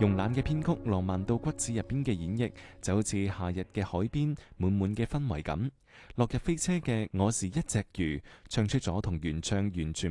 慵懶嘅編曲，浪漫到骨子入邊嘅演繹，就好似夏日嘅海邊，滿滿嘅氛圍感。落日飛車嘅我是一隻魚，唱出咗同原唱完全